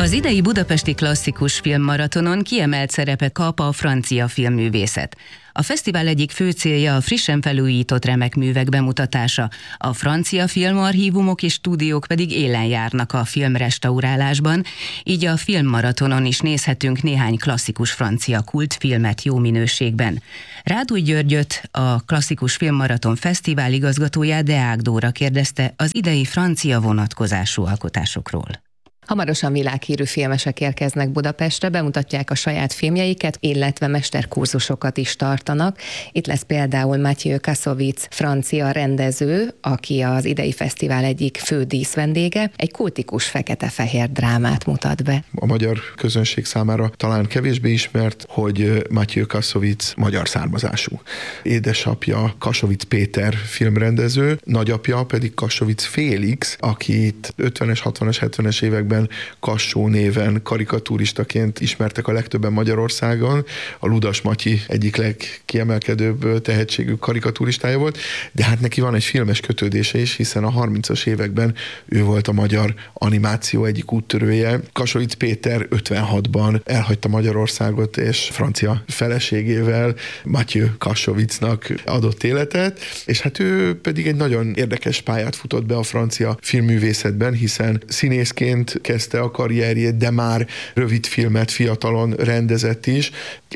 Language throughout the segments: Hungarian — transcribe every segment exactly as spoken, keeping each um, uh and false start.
Az idei budapesti klasszikus filmmaratonon kiemelt szerepet kap a francia filmművészet. A fesztivál egyik fő célja a frissen felújított remek művek bemutatása, a francia filmarchívumok és stúdiók pedig élen járnak a filmrestaurálásban, így a filmmaratonon is nézhetünk néhány klasszikus francia kultfilmet jó minőségben. Rádúj Györgyöt, a Klasszikus Filmmaraton Fesztivál igazgatóját, Deák Dóra kérdezte az idei francia vonatkozású alkotásokról. Hamarosan világhírű filmesek érkeznek Budapestre, bemutatják a saját filmjeiket, illetve mesterkurzusokat is tartanak. Itt lesz például Mathieu Kassovitz, francia rendező, aki az idei fesztivál egyik fő díszvendége, egy kultikus fekete-fehér drámát mutat be. A magyar közönség számára talán kevésbé ismert, hogy Mathieu Kassovitz magyar származású. Édesapja Kassovitz Péter filmrendező, nagyapja pedig Kassovitz Félix, akit ötvenes, hatvanas, hetvenes években Kassó néven karikatúristaként ismertek a legtöbben Magyarországon. A Ludas Matyi egyik legkiemelkedőbb tehetségű karikatúristája volt, de hát neki van egy filmes kötődése is, hiszen a harmincas években ő volt a magyar animáció egyik úttörője. Kassovitz Péter ötvenhatban elhagyta Magyarországot, és francia feleségével Mathieu Kassovitznak adott életet, és hát ő pedig egy nagyon érdekes pályát futott be a francia filmművészetben, hiszen színészként kezdte a karrierjét, de már rövid filmet fiatalon rendezett is.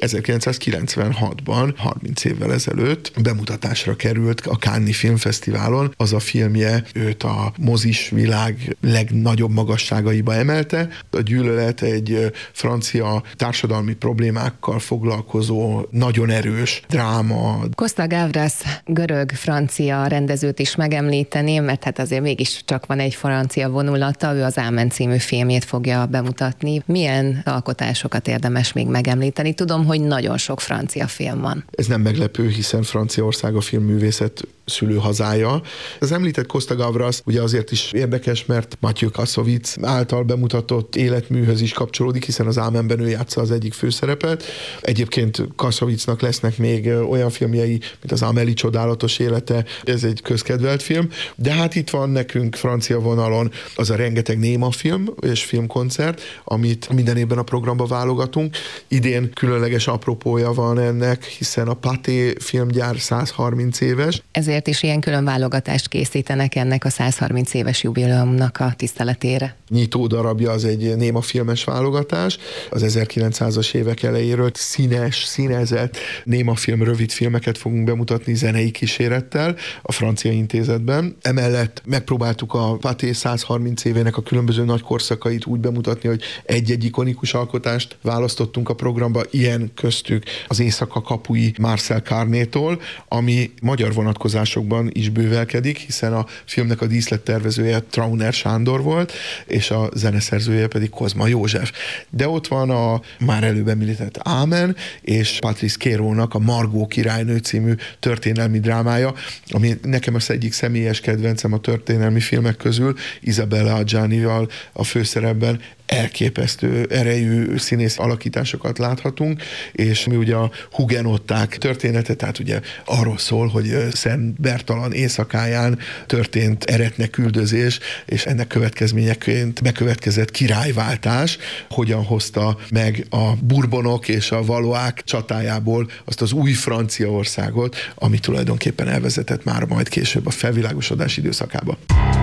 ezerkilencszázkilencvenhatban, harminc évvel ezelőtt bemutatásra került a Cannes-i Filmfesztiválon. Az a filmje őt a mozis világ legnagyobb magasságaiba emelte. A Gyűlölet egy francia társadalmi problémákkal foglalkozó, nagyon erős dráma. Costa Gavras görög-francia rendezőt is megemlíteném, mert hát azért mégis csak van egy francia vonulata, ő az Ámen című filmjét fogja bemutatni. Milyen alkotásokat érdemes még megemlíteni? Tudom, hogy nagyon sok francia film van. Ez nem meglepő, hiszen Franciaország a filmművészet szülőhazája. Az említett Costa Gavras ugye azért is érdekes, mert Mathieu Kassovitz által bemutatott életműhöz is kapcsolódik, hiszen az Ámenben ő játsza az egyik főszerepet. Egyébként Kassovitznak lesznek még olyan filmjei, mint az Amélie csodálatos élete, ez egy közkedvelt film, de hát itt van nekünk francia vonalon az a rengeteg néma film és filmkoncert, amit minden évben a programba válogatunk. Idén különleges apropója van ennek, hiszen a Pathé filmgyár százharminc éves. Ezért is ilyen külön válogatást készítenek ennek a százharminc éves jubileumnak a tiszteletére. Nyitó darabja az egy néma filmes válogatás. Az ezerkilencszázas évek elejéről színes, színezett néma film, rövid filmeket fogunk bemutatni zenei kísérettel a Francia Intézetben. Emellett megpróbáltuk a Pathé százharminc évének a különböző nagy korszakait úgy bemutatni, hogy egy-egy ikonikus alkotást választottunk a programba, ilyen köztük az Éjszaka kapui Marcel Carnétól, ami magyar vonatkozásokban is bővelkedik, hiszen a filmnek a díszlettervezője Trauner Sándor volt, és a zeneszerzője pedig Kozma József. De ott van a már előbb említett Ámen, és Patrice Kérónak a Margó királynő című történelmi drámája, ami nekem az egyik személyes kedvencem a történelmi filmek közül, Isabella Adjanival a főszerepben. Elképesztő erejű színész alakításokat láthatunk, és mi ugye a hugenották története, tehát ugye arról szól, hogy Szent Bertalan éjszakáján történt eretneküldözés, és ennek következményeként bekövetkezett királyváltás, hogyan hozta meg a Bourbonok és a Valois csatájából azt az új Franciaországot, ami tulajdonképpen elvezetett már majd később a felvilágosodás időszakába.